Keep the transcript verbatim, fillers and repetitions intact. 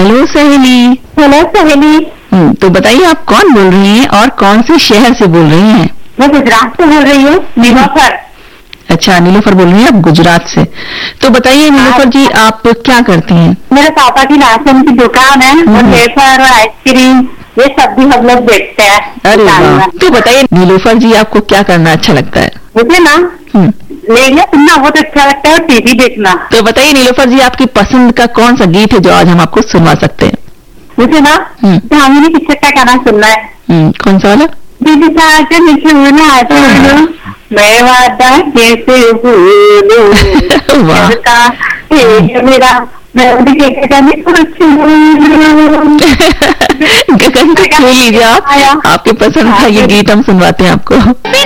Hello सहेली। Hello सहेली। हम्म, तो बताइए आप कौन बोल रही हैं और कौन से शहर से बोल रही हैं? मैं गुजरात से बोल रही हूँ, नीलोफर। अच्छा, नीलोफर बोल रही हैं आप गुजरात से। तो बताइए नीलोफर जी, आप क्या करती हैं? मेरे पापा की राशन की दुकान है और वेफर और आइसक्रीम ये सब भी हम लोग बेचते हैं। अरे वाह। तो बताइए नीलोफर जी, आपको क्या करना अच्छा लगता है? मुझे ना रेडियो सुनना बहुत अच्छा लगता है और टीवी देखना। तो बताइए नीलोफर जी, आपकी पसंद का कौन सा गीत है जो आज हम आपको सुनवा सकते हैं? मुझे ना धामिनी पिक्चर का गाना सुनना है। हम्म, कौन सा वाला? दीदी साजन छूना छूनो मैं वादा कैसे भूलूं का हे मेरा मैं उनके गगन को छूलूं। गगन को छू लीजिए आप। आपके पसंद का ये गीत हम सुनवाते हैं आपको।